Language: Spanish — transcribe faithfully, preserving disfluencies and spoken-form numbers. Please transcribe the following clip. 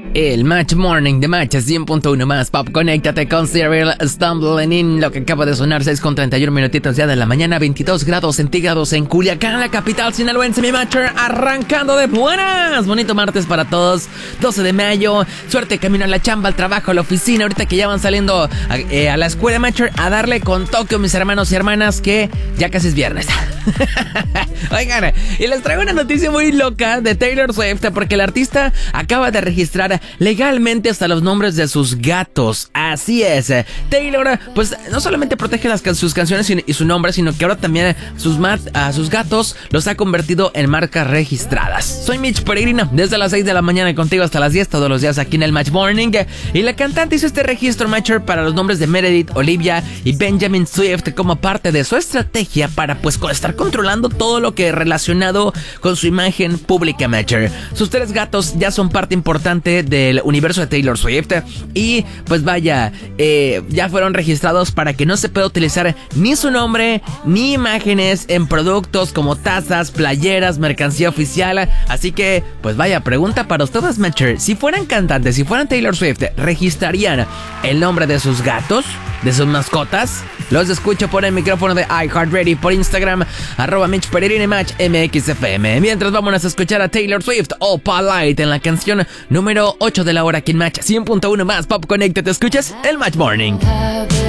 El Match Morning de Match cien punto uno más Pop. Conéctate con Cyril Stumbling In. Lo que acaba de sonar, seis con treinta y uno minutitos ya de la mañana, veintidós grados centígrados en Culiacán, la capital sinaloense, mi Matcher, arrancando de buenas. Bonito martes para todos, doce de mayo. Suerte camino a la chamba, al trabajo, a la oficina. Ahorita que ya van saliendo a, eh, a la escuela, Matcher, a darle con Tokio, mis hermanos y hermanas, que ya casi es viernes. Oigan, y les traigo una noticia muy loca de Taylor Swift, porque el artista acaba de registrar legalmente hasta los nombres de sus gatos. Así es, Taylor pues no solamente protege las, sus canciones y, y su nombre, sino que ahora también sus, mat, a sus gatos los ha convertido en marcas registradas. Soy Mitch Peregrino, desde las seis de la mañana contigo hasta las diez todos los días aquí en el Match Morning. Y la cantante hizo este registro, Matcher, para los nombres de Meredith, Olivia y Benjamin Swift como parte de su estrategia para pues estar controlando todo lo que relacionado con su imagen pública, Matcher. Sus tres gatos ya son parte importante del universo de Taylor Swift y pues vaya, eh, ya fueron registrados para que no se pueda utilizar ni su nombre ni imágenes en productos como tazas, playeras, mercancía oficial. Así que pues vaya, pregunta para ustedes, Matcher: si fueran cantantes, si fueran Taylor Swift, ¿registrarían el nombre de sus gatos, de sus mascotas? Los escucho por el micrófono de iHeartRadio, por Instagram, arroba Mitch Peregrino y Match M X F M. Mientras vámonos a escuchar a Taylor Swift, All Polite, en la canción número ocho de la hora aquí en Match cien punto uno más Pop. Connected, te escuchas el Match Morning.